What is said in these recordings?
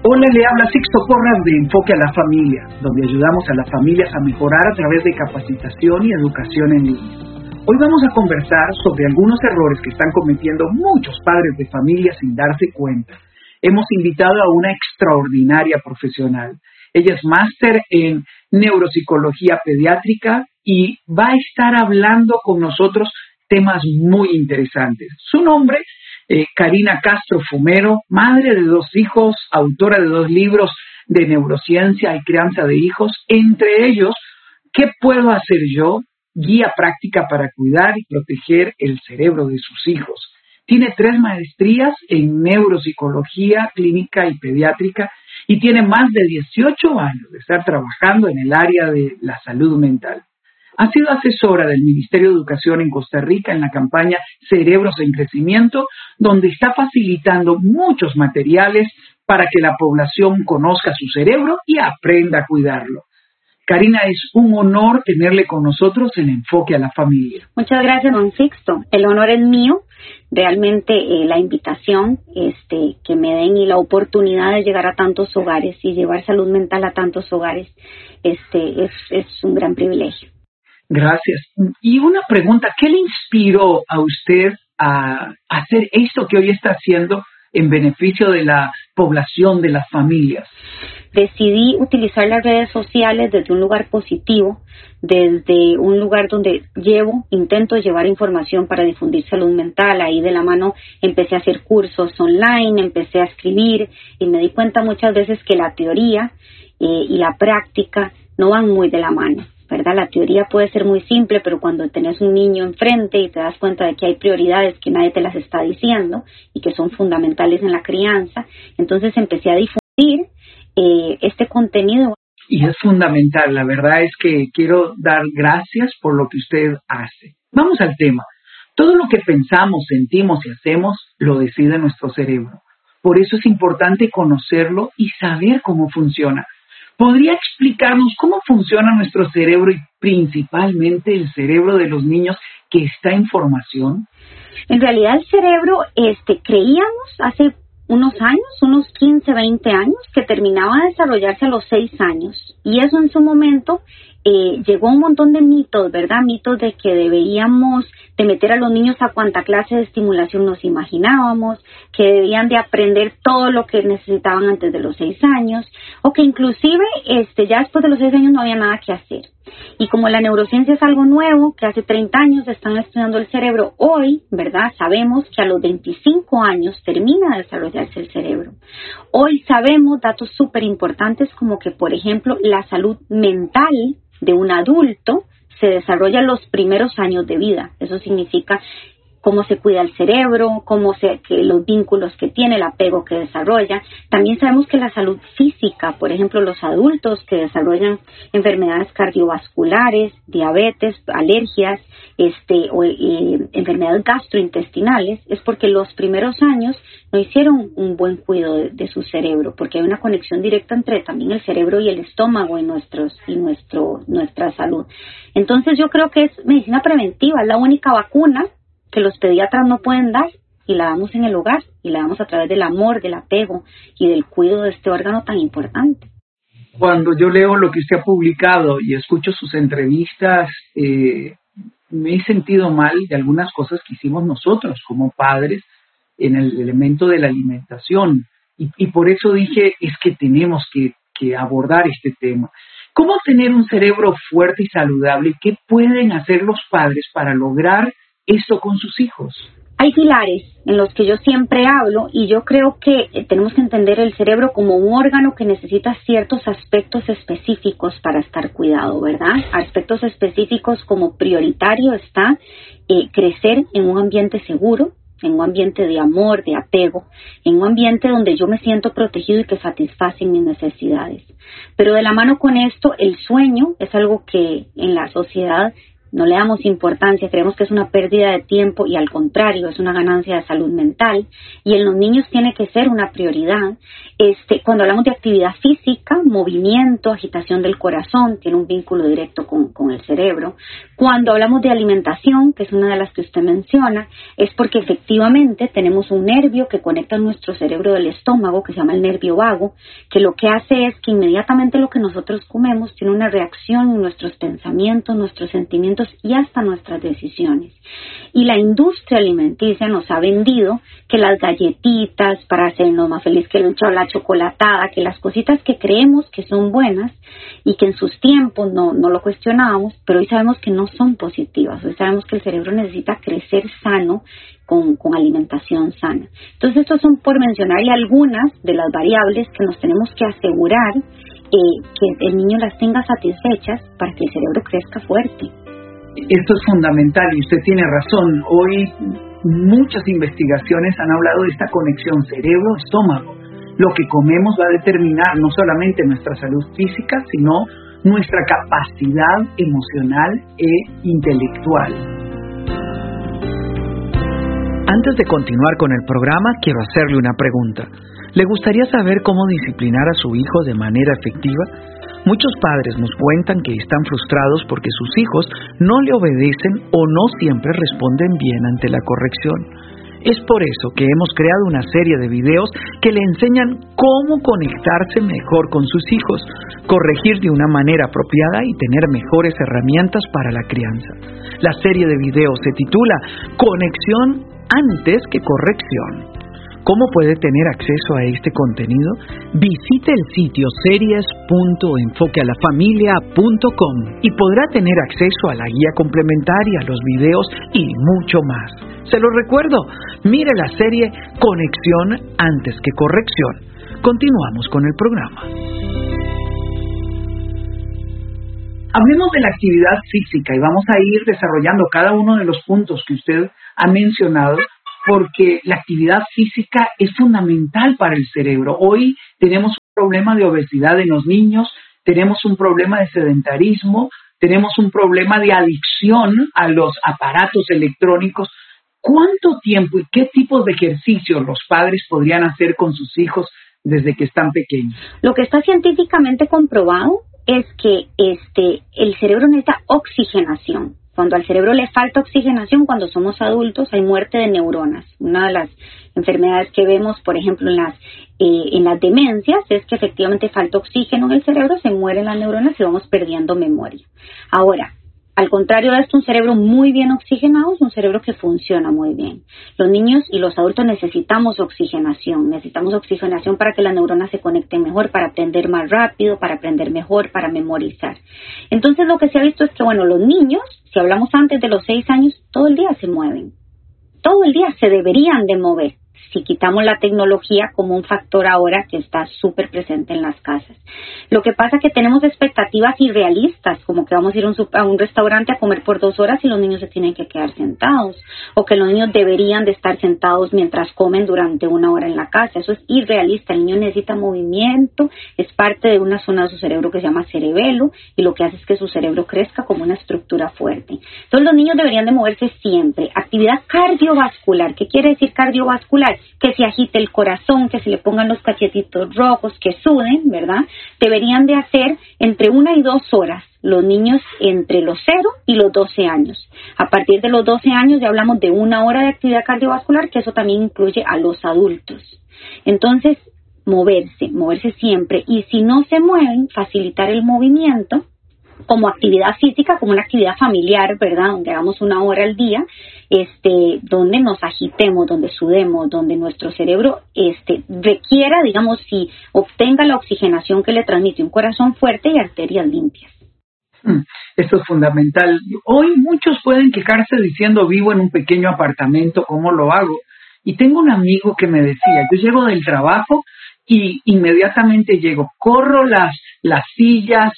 Hola, le habla Sixto Porras de Enfoque a la Familia, donde ayudamos a las familias a mejorar a través de capacitación y educación en línea. Hoy vamos a conversar sobre algunos errores que están cometiendo muchos padres de familia sin darse cuenta. Hemos invitado a una extraordinaria profesional. Ella es máster en neuropsicología pediátrica y va a estar hablando con nosotros temas muy interesantes. Su nombre, Karina Castro Fumero, madre de 2 hijos, autora de 2 libros de neurociencia y crianza de hijos, entre ellos, ¿qué puedo hacer yo? Guía práctica para cuidar y proteger el cerebro de sus hijos. Tiene 3 maestrías en neuropsicología clínica y pediátrica y tiene más de 18 años de estar trabajando en el área de la salud mental. Ha sido asesora del Ministerio de Educación en Costa Rica en la campaña Cerebros en Crecimiento, donde está facilitando muchos materiales para que la población conozca su cerebro y aprenda a cuidarlo. Karina, es un honor tenerle con nosotros en Enfoque a la Familia. Muchas gracias, don Sixto. El honor es mío. Realmente la invitación que me den y la oportunidad de llegar a tantos hogares y llevar salud mental a tantos hogares es un gran privilegio. Gracias. Y una pregunta, ¿qué le inspiró a usted a hacer esto que hoy está haciendo en beneficio de la población, de las familias? Decidí utilizar las redes sociales desde un lugar positivo, desde un lugar donde intento llevar información para difundir salud mental. Ahí de la mano empecé a hacer cursos online, empecé a escribir y me di cuenta muchas veces que la teoría y la práctica no van muy de la mano, ¿verdad? La teoría puede ser muy simple, pero cuando tenés un niño enfrente y te das cuenta de que hay prioridades que nadie te las está diciendo y que son fundamentales en la crianza, entonces empecé a difundir este contenido. Y es fundamental, la verdad es que quiero dar gracias por lo que usted hace. Vamos al tema. Todo lo que pensamos, sentimos y hacemos lo decide nuestro cerebro. Por eso es importante conocerlo y saber cómo funciona. ¿Podría explicarnos cómo funciona nuestro cerebro y principalmente el cerebro de los niños que está en formación? En realidad el cerebro, creíamos hace unos años, unos 15, 20 años, que terminaba de desarrollarse a los 6 años. Y eso en su momento llegó a un montón de mitos, ¿verdad? Mitos de que deberíamos de meter a los niños a cuanta clase de estimulación nos imaginábamos, que debían de aprender todo lo que necesitaban antes de los 6 años, o que inclusive ya después de los 6 años no había nada que hacer. Y como la neurociencia es algo nuevo, que hace 30 años están estudiando el cerebro, hoy, ¿verdad? Sabemos que a los 25 años termina de desarrollarse el cerebro. Hoy sabemos datos súper importantes como que, por ejemplo, la salud mental de un adulto se desarrolla en los primeros años de vida. Eso significa cómo se cuida el cerebro, que los vínculos que tiene, el apego que desarrolla. También sabemos que la salud física, por ejemplo, los adultos que desarrollan enfermedades cardiovasculares, diabetes, alergias, enfermedades gastrointestinales, es porque los primeros años no hicieron un buen cuidado de su cerebro, porque hay una conexión directa entre también el cerebro y el estómago y nuestra salud. Entonces yo creo que es medicina preventiva, es la única vacuna que los pediatras no pueden dar y la damos en el hogar y la damos a través del amor, del apego y del cuidado de este órgano tan importante. Cuando yo leo lo que usted ha publicado y escucho sus entrevistas, me he sentido mal de algunas cosas que hicimos nosotros como padres en el elemento de la alimentación y por eso dije, es que tenemos que abordar este tema. ¿Cómo tener un cerebro fuerte y saludable? ¿Qué pueden hacer los padres para lograr esto con sus hijos? Hay pilares en los que yo siempre hablo y yo creo que tenemos que entender el cerebro como un órgano que necesita ciertos aspectos específicos para estar cuidado, ¿verdad? Aspectos específicos como prioritario está crecer en un ambiente seguro, en un ambiente de amor, de apego, en un ambiente donde yo me siento protegido y que satisfacen mis necesidades. Pero de la mano con esto, el sueño es algo que en la sociedad no le damos importancia, creemos que es una pérdida de tiempo y al contrario, es una ganancia de salud mental y en los niños tiene que ser una prioridad Cuando hablamos de actividad física, movimiento, agitación del corazón, tiene un vínculo directo con el cerebro. Cuando hablamos de alimentación, que es una de las que usted menciona, es porque efectivamente tenemos un nervio que conecta nuestro cerebro del estómago, que se llama el nervio vago, que lo que hace es que inmediatamente lo que nosotros comemos tiene una reacción en nuestros pensamientos, nuestros sentimientos y hasta nuestras decisiones. Y la industria alimenticia nos ha vendido que las galletitas para hacernos más feliz, que la chocolatada, que las cositas que creemos que son buenas y que en sus tiempos no lo cuestionábamos, pero hoy sabemos que no son positivas. Hoy sabemos que el cerebro necesita crecer sano con alimentación sana. Entonces, estos son por mencionarle algunas de las variables que nos tenemos que asegurar que el niño las tenga satisfechas para que el cerebro crezca fuerte. Esto es fundamental y usted tiene razón. Hoy muchas investigaciones han hablado de esta conexión cerebro-estómago. Lo que comemos va a determinar no solamente nuestra salud física, sino nuestra capacidad emocional e intelectual. Antes de continuar con el programa, quiero hacerle una pregunta. ¿Le gustaría saber cómo disciplinar a su hijo de manera efectiva? Muchos padres nos cuentan que están frustrados porque sus hijos no le obedecen o no siempre responden bien ante la corrección. Es por eso que hemos creado una serie de videos que le enseñan cómo conectarse mejor con sus hijos, corregir de una manera apropiada y tener mejores herramientas para la crianza. La serie de videos se titula Conexión antes que corrección. ¿Cómo puede tener acceso a este contenido? Visite el sitio series.enfoquealafamilia.com y podrá tener acceso a la guía complementaria, los videos y mucho más. Se lo recuerdo, mire la serie Conexión antes que corrección. Continuamos con el programa. Hablemos de la actividad física y vamos a ir desarrollando cada uno de los puntos que usted ha mencionado, porque la actividad física es fundamental para el cerebro. Hoy tenemos un problema de obesidad en los niños, tenemos un problema de sedentarismo, tenemos un problema de adicción a los aparatos electrónicos. ¿Cuánto tiempo y qué tipos de ejercicios los padres podrían hacer con sus hijos desde que están pequeños? Lo que está científicamente comprobado es que el cerebro necesita oxigenación. Cuando al cerebro le falta oxigenación, cuando somos adultos, hay muerte de neuronas. Una de las enfermedades que vemos, por ejemplo, en las demencias, es que efectivamente falta oxígeno en el cerebro, se mueren las neuronas y vamos perdiendo memoria. Ahora, al contrario de esto, un cerebro muy bien oxigenado es un cerebro que funciona muy bien. Los niños y los adultos necesitamos oxigenación para que las neuronas se conecten mejor, para aprender más rápido, para aprender mejor, para memorizar. Entonces, lo que se ha visto es que, los niños, si hablamos antes de los 6 años, todo el día se mueven. Todo el día se deberían de mover. Si quitamos la tecnología como un factor ahora que está súper presente en las casas. Lo que pasa es que tenemos expectativas irrealistas, como que vamos a ir a un restaurante a comer por 2 horas y los niños se tienen que quedar sentados, o que los niños deberían de estar sentados mientras comen durante 1 hora en la casa. Eso es irrealista. El niño necesita movimiento, es parte de una zona de su cerebro que se llama cerebelo, y lo que hace es que su cerebro crezca como una estructura fuerte. Entonces los niños deberían de moverse siempre. Actividad cardiovascular. ¿Qué quiere decir cardiovascular? Que se agite el corazón, que se le pongan los cachetitos rojos, que suden, ¿verdad? Deberían de hacer entre 1 y 2 horas los niños entre los 0 y los 12 años. A partir de los 12 años ya hablamos de 1 hora de actividad cardiovascular, que eso también incluye a los adultos. Entonces, moverse siempre. Y si no se mueven, facilitar el movimiento como actividad física, como una actividad familiar, ¿verdad? Donde hagamos 1 hora al día, donde nos agitemos, donde sudemos, donde nuestro cerebro requiera, si obtenga la oxigenación que le transmite un corazón fuerte y arterias limpias. Esto es fundamental. Hoy muchos pueden quejarse diciendo vivo en un pequeño apartamento, ¿cómo lo hago? Y tengo un amigo que me decía, yo llego del trabajo y inmediatamente llego, corro las sillas,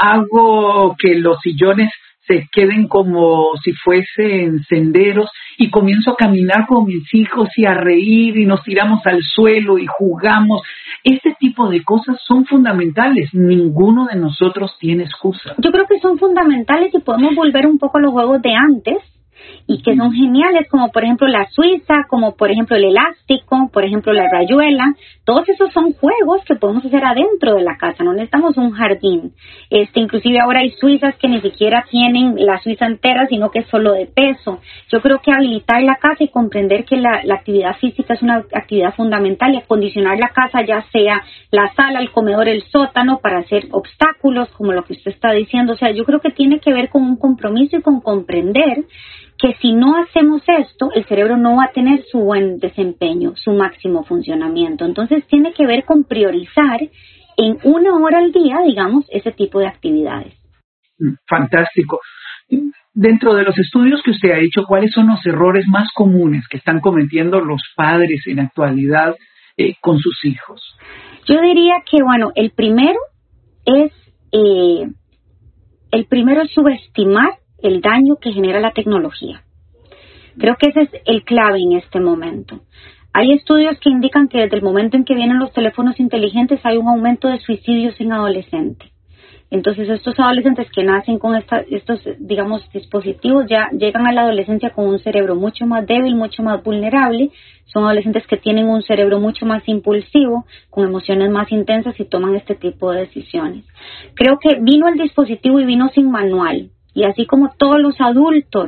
hago que los sillones se queden como si fuesen senderos y comienzo a caminar con mis hijos y a reír y nos tiramos al suelo y jugamos. Este tipo de cosas son fundamentales. Ninguno de nosotros tiene excusa. Yo creo que son fundamentales y podemos volver un poco a los juegos de antes, y que son geniales, como por ejemplo la suiza, como por ejemplo el elástico, por ejemplo la rayuela. Todos esos son juegos que podemos hacer adentro de la casa, no necesitamos un jardín. Inclusive ahora hay suizas que ni siquiera tienen la suiza entera, sino que es solo de peso. Yo creo que habilitar la casa y comprender que la actividad física es una actividad fundamental, y acondicionar la casa, ya sea la sala, el comedor, el sótano, para hacer obstáculos, como lo que usted está diciendo. O sea, yo creo que tiene que ver con un compromiso y con comprender que si no hacemos esto, el cerebro no va a tener su buen desempeño, su máximo funcionamiento. Entonces tiene que ver con priorizar en 1 hora al día, digamos, ese tipo de actividades. Fantástico. Dentro de los estudios que usted ha hecho, ¿cuáles son los errores más comunes que están cometiendo los padres en la actualidad con sus hijos? Yo diría que, bueno, el primero es subestimar el daño que genera la tecnología. Creo que ese es el clave en este momento. Hay estudios que indican que desde el momento en que vienen los teléfonos inteligentes hay un aumento de suicidios en adolescentes. Entonces estos adolescentes que nacen con estos, digamos, dispositivos ya llegan a la adolescencia con un cerebro mucho más débil, mucho más vulnerable. Son adolescentes que tienen un cerebro mucho más impulsivo, con emociones más intensas y toman este tipo de decisiones. Creo que vino el dispositivo y vino sin manual. Y así como todos los adultos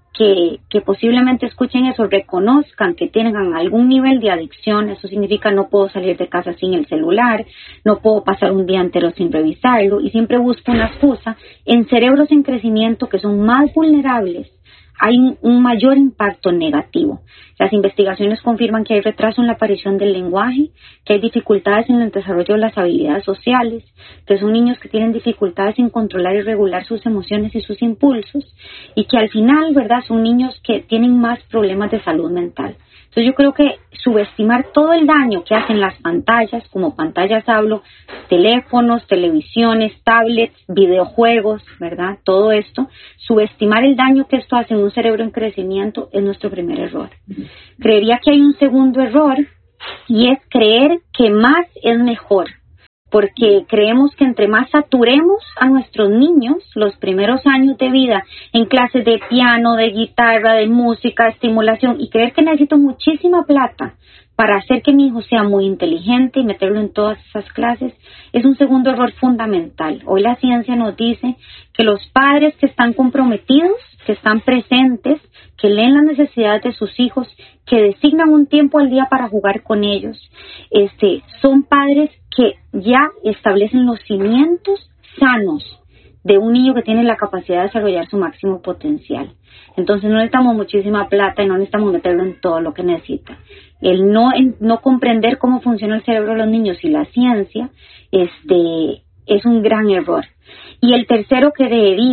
que posiblemente escuchen eso, reconozcan que tengan algún nivel de adicción, eso significa no puedo salir de casa sin el celular, no puedo pasar un día entero sin revisarlo, y siempre busco una excusa. En cerebros en crecimiento que son más vulnerables hay un mayor impacto negativo. Las investigaciones confirman que hay retraso en la aparición del lenguaje, que hay dificultades en el desarrollo de las habilidades sociales, que son niños que tienen dificultades en controlar y regular sus emociones y sus impulsos, y que al final, ¿verdad?, son niños que tienen más problemas de salud mental. Entonces yo creo que subestimar todo el daño que hacen las pantallas, como pantallas hablo, teléfonos, televisiones, tablets, videojuegos, ¿verdad? Todo esto, subestimar el daño que esto hace en un cerebro en crecimiento es nuestro primer error. Creería que hay un segundo error, y es creer que más es mejor. Porque creemos que entre más saturemos a nuestros niños los primeros años de vida en clases de piano, de guitarra, de música, estimulación, y creer que necesito muchísima plata para hacer que mi hijo sea muy inteligente y meterlo en todas esas clases, es un segundo error fundamental. Hoy la ciencia nos dice que los padres que están comprometidos, que están presentes, que leen las necesidades de sus hijos, que designan un tiempo al día para jugar con ellos, son padres que ya establecen los cimientos sanos de un niño que tiene la capacidad de desarrollar su máximo potencial. Entonces no necesitamos muchísima plata y no necesitamos meterlo en todo lo que necesita. El no comprender cómo funciona el cerebro de los niños y la ciencia es un gran error. Y el tercero que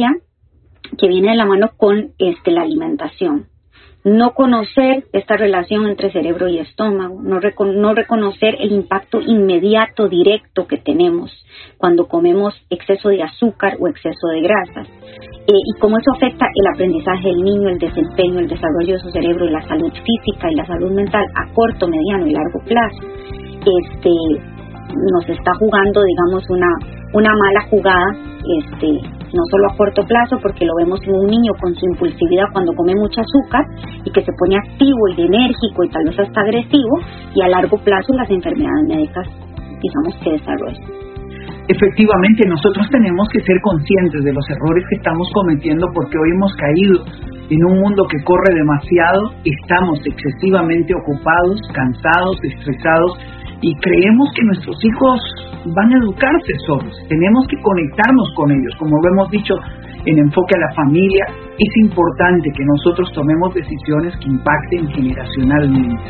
viene de la mano con la alimentación. No conocer esta relación entre cerebro y estómago, no reconocer el impacto inmediato, directo que tenemos cuando comemos exceso de azúcar o exceso de grasas, y cómo eso afecta el aprendizaje del niño, el desempeño, el desarrollo de su cerebro, y la salud física y la salud mental a corto, mediano y largo plazo. Nos está jugando, digamos, una mala jugada, no solo a corto plazo, porque lo vemos en un niño con su impulsividad cuando come mucho azúcar y que se pone activo y enérgico y tal vez hasta agresivo, y a largo plazo las enfermedades médicas, digamos, que desarrollan. Efectivamente, nosotros tenemos que ser conscientes de los errores que estamos cometiendo, porque hoy hemos caído en un mundo que corre demasiado, estamos excesivamente ocupados, cansados, estresados, y creemos que nuestros hijos van a educarse solos. Tenemos que conectarnos con ellos, como lo hemos dicho en Enfoque a la Familia. Es importante que nosotros tomemos decisiones que impacten generacionalmente.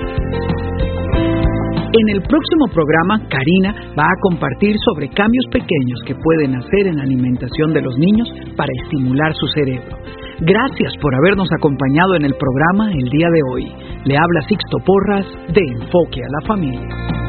En el próximo programa, Karina va a compartir sobre cambios pequeños que pueden hacer en la alimentación de los niños para estimular su cerebro. Gracias por habernos acompañado en el programa el día de hoy. Le habla Sixto Porras de Enfoque a la Familia.